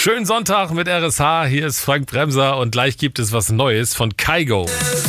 Schönen Sonntag mit RSH. Hier ist Frank Bremser und gleich gibt es was Neues von Kygo.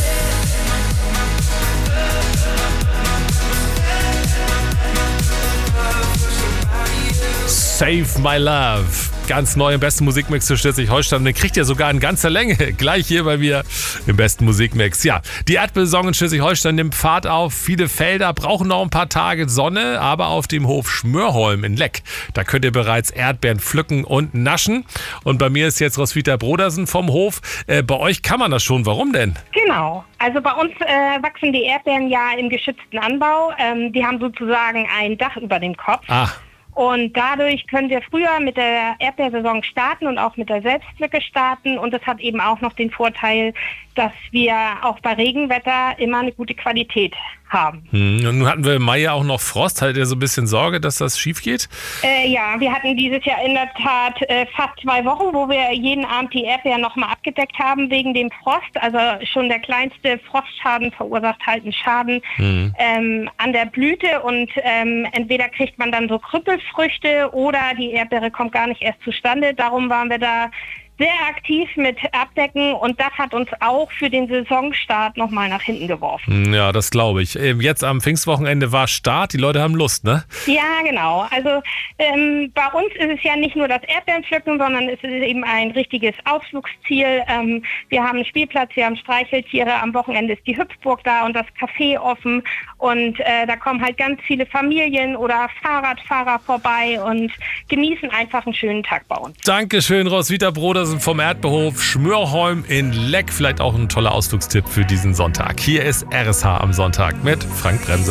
Save My Love. Ganz neu im besten Musikmix für Schleswig-Holstein. Den kriegt ihr sogar in ganzer Länge. Gleich hier bei mir im besten Musikmix. Ja, die Erdbeersaison in Schleswig-Holstein nimmt Fahrt auf. Viele Felder brauchen noch ein paar Tage Sonne. Aber auf dem Hof Schmörholm in Leck, da könnt ihr bereits Erdbeeren pflücken und naschen. Und bei mir ist jetzt Roswitha Brodersen vom Hof. Bei euch kann man das schon. Warum denn? Genau. Also bei uns wachsen die Erdbeeren ja im geschützten Anbau. Die haben sozusagen ein Dach über dem Kopf. Und dadurch können wir früher mit der Erdbeersaison starten und auch mit der Selbstpflücke starten. Und das hat eben auch noch den Vorteil, dass wir auch bei Regenwetter immer eine gute Qualität haben. Und nun hatten wir im Mai ja auch noch Frost. Hattet ihr so ein bisschen Sorge, dass das schief geht? Ja, wir hatten dieses Jahr in der Tat fast 2 Wochen, wo wir jeden Abend die Erdbeeren nochmal abgedeckt haben wegen dem Frost. Also schon der kleinste Frostschaden verursacht halt einen Schaden an der Blüte. Und entweder kriegt man dann so Krüppelfrüchte oder die Erdbeere kommt gar nicht erst zustande. Darum waren wir da sehr aktiv mit Abdecken und das hat uns auch für den Saisonstart nochmal nach hinten geworfen. Ja, das glaube ich. Jetzt am Pfingstwochenende war Start, die Leute haben Lust, ne? Ja, genau. Also bei uns ist es ja nicht nur das Erdbeerenpflücken, sondern es ist eben ein richtiges Ausflugsziel. Wir haben einen Spielplatz, wir haben Streicheltiere, am Wochenende ist die Hüpfburg da und das Café offen und da kommen halt ganz viele Familien oder Fahrradfahrer vorbei und genießen einfach einen schönen Tag bei uns. Dankeschön, Roswitha Brodersen vom Erdbeerhof Schmörholm in Leck. Vielleicht auch ein toller Ausflugstipp für diesen Sonntag. Hier ist RSH am Sonntag mit Frank Bremser.